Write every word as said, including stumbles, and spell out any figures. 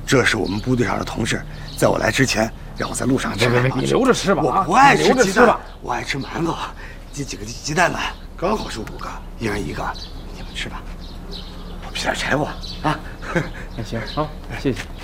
这是我们部队上的同事，在我来之前让我在路上吃。 别别别，你留着吃吧。 我不爱吃鸡蛋， 吧我爱吃馒头。这几个鸡蛋呢，刚好是五个，一人一个，你们吃吧。我劈点柴火啊。 那行啊，谢谢。